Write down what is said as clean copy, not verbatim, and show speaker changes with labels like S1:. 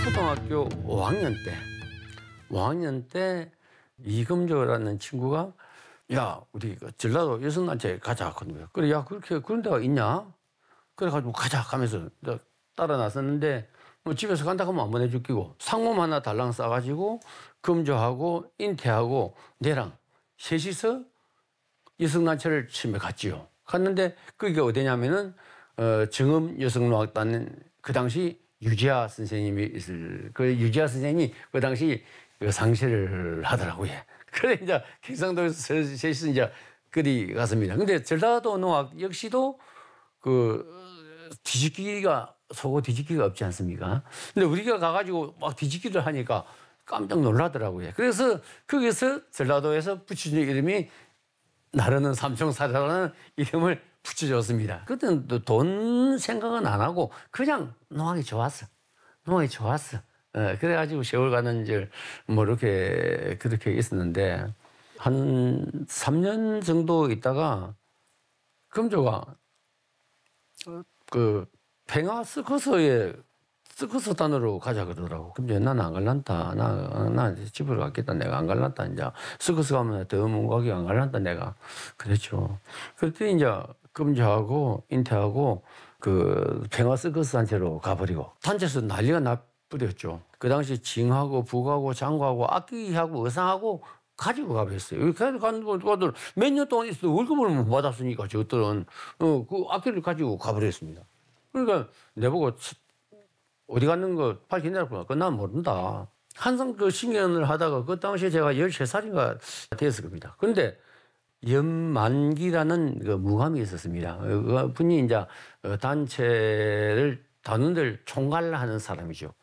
S1: 초등학교 5학년 때 이금조라는 친구가 야 우리 그 전라도 여성단체 가자 그런 그래 야 그렇게 그런 데가 있냐? 그래가지고 가자 하면서 따라 나섰는데 뭐 집에서 간다 하면 안 보내줄 끼고 상몸 하나 달랑 싸가지고 금조하고 인태하고 내랑 셋이서 여성단체를 처음에 갔지요. 갔는데 그게 어디냐면은 정음 여성노학단 그 당시 유지아 선생님이 있을 그 유지아 선생님이 그 당시 그 상시를 하더라고요. 그래 이제 경상도에서 셋이서 이제 그리 갔습니다. 근데 전라도 농악 역시도 그 뒤집기가 속어 뒤집기가 없지 않습니까? 근데 우리가 가가지고 막 뒤집기를 하니까 깜짝 놀라더라고요. 그래서 거기서 전라도에서 붙여준 이름이 나르는 삼총사라는 이름을 붙여줬습니다. 그때는 또 돈 생각은 안 하고 그냥 농악이 좋았어. 농악이 좋았어. 그래가지고 세월 가는 줄 뭐 이렇게 그렇게 있었는데 한 3년 정도 있다가 금조가 그 팽화 서커스단으로 가자 그러더라고. 그럼 나는 안 갈란다. 나 집으로 갔겠다. 내가 안 갈란다. 이제 서커스 가면 더 문과기 안 갈란다. 내가 그랬죠. 그때 이제 금조하고 인태하고 그 팽화 서커스 단체로 가버리고 단체에서 난리가 나버렸죠. 그 당시 징하고 북하고 장구하고 악기하고 의상하고 가지고 가버렸어요. 이렇게 가는 것들 몇 년 동안 있어도 월급을 못 받았으니까 저것들은 그 악기를 가지고 가버렸습니다. 그러니까 내보고 어디 갔는 거 밝힌다고 난 모른다. 항상 그 신경을 하다가 그 당시에 제가 13살인가 됐을 겁니다. 그런데 연만기라는 그 무감이 있었습니다. 그 분이 이제 단체를 단원들 총괄하는 사람이죠.